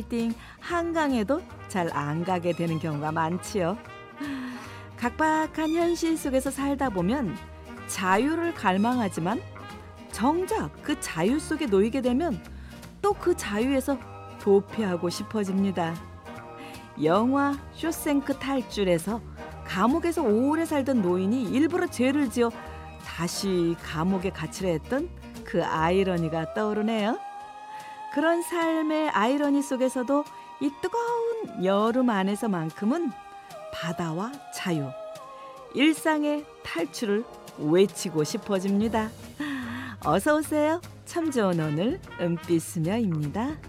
빌딩, 한강에도 잘 안 가게 되는 경우가 많지요. 각박한 현실 속에서 살다 보면 자유를 갈망하지만 정작 그 자유 속에 놓이게 되면 또 그 자유에서 도피하고 싶어집니다. 영화 쇼생크 탈출에서 감옥에서 오래 살던 노인이 일부러 죄를 지어 다시 감옥에 갇히려 했던 그 아이러니가 떠오르네요. 그런 삶의 아이러니 속에서도 이 뜨거운 여름 안에서만큼은 바다와 자유, 일상의 탈출을 외치고 싶어집니다. 어서 오세요. 참 좋은 오늘 은빛 수녀입니다.